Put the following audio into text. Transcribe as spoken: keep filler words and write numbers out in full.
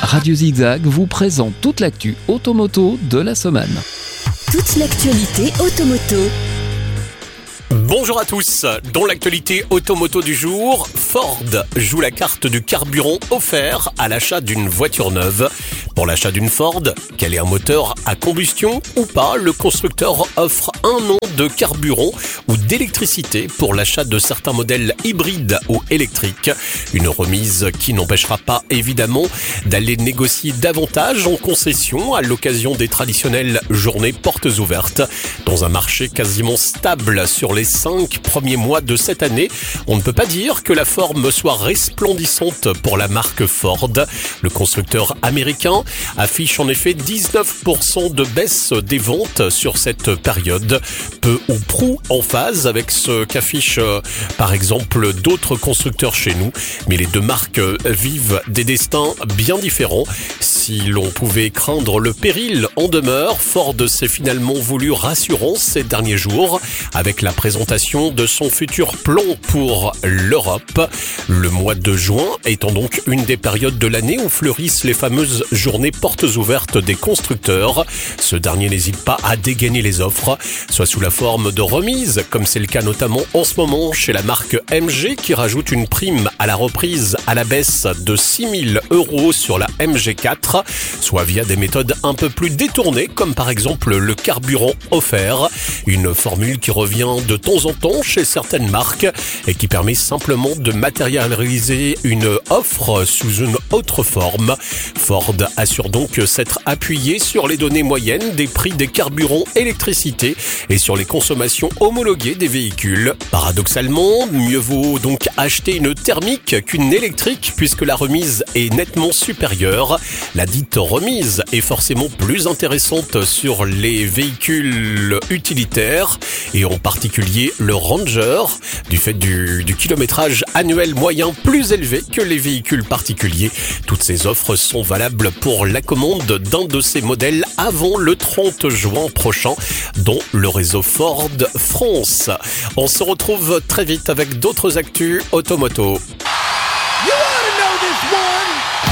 Radio Zigzag vous présente toute l'actu automoto de la semaine. Toute l'actualité automoto. Bonjour à tous, dans l'actualité automoto du jour, Ford joue la carte du carburant offert à l'achat d'une voiture neuve. Pour l'achat d'une Ford, quel est un moteur à combustion ou pas, le constructeur offre un an de carburant ou d'électricité pour l'achat de certains modèles hybrides ou électriques. Une remise qui n'empêchera pas évidemment d'aller négocier davantage en concession à l'occasion des traditionnelles journées portes ouvertes. Dans un marché quasiment stable sur les cinq premiers mois de cette année, on ne peut pas dire que la forme soit resplendissante pour la marque Ford. Le constructeur américain affiche en effet dix-neuf pour cent de baisse des ventes sur cette période, peu ou prou en phase avec ce qu'affichent euh, par exemple d'autres constructeurs chez nous. Mais les deux marques vivent des destins bien différents. Si l'on pouvait craindre le péril en demeure, Ford s'est finalement voulu rassurant ces derniers jours avec la présentation de son futur plan pour l'Europe. Le mois de juin étant donc une des périodes de l'année où fleurissent les fameuses journées portes ouvertes des constructeurs. Ce dernier n'hésite pas à dégainer les offres, soit sous la forme de remises, comme c'est le cas notamment en ce moment chez la marque M G qui rajoute une prime à la reprise à la baisse de six mille euros sur la M G quatre, soit via des méthodes un peu plus détournées comme par exemple le carburant offert, une formule qui revient de temps en temps chez certaines marques et qui permet simplement de matérialiser une offre sous une autre forme. Ford assure donc s'être appuyé sur les données moyennes des prix des carburants électricité et sur les consommations homologuées des véhicules. Paradoxalement, mieux vaut donc acheter une thermique qu'une électrique puisque la remise est nettement supérieure. La dite remise est forcément plus intéressante sur les véhicules utilitaires et en particulier le Ranger, du fait du, du kilométrage annuel moyen plus élevé que les véhicules particuliers. Toutes ces offres sont valables pour la commande d'un de ces modèles avant le trente juin prochain, dont le réseau Ford France. On se retrouve très vite avec d'autres actus automoto.